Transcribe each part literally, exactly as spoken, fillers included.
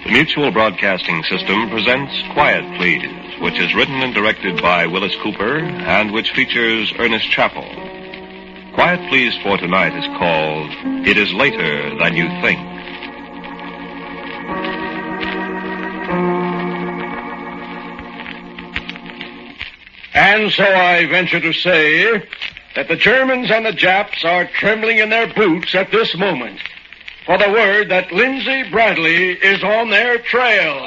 Mutual Broadcasting System presents Quiet Please, which is written and directed by Willis Cooper and which features Ernest Chappell. Quiet Please for tonight is called It Is Later Than You Think. And so I venture to say that the Germans and the Japs are trembling in their boots at this moment for the word that Lindsay Bradley is on their trail.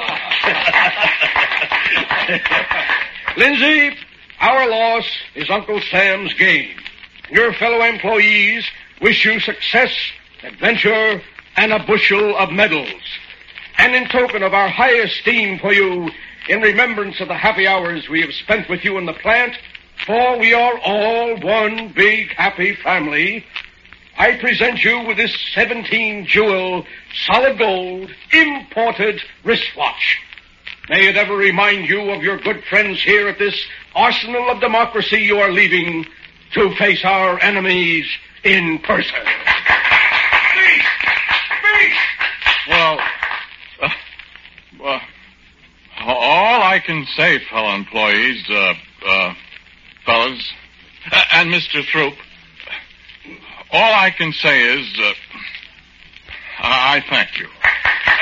Lindsay, our loss is Uncle Sam's gain. Your fellow employees wish you success, adventure, and a bushel of medals. And in token of our high esteem for you, in remembrance of the happy hours we have spent with you in the plant, for we are all one big happy family, I present you with this seventeen-jewel, solid gold, imported wristwatch. May it ever remind you of your good friends here at this arsenal of democracy you are leaving to face our enemies in person. Speak! Speak! Well, uh, well, all I can say, fellow employees, uh, uh, fellas, uh, and Mister Throop, all I can say is, uh, I thank you.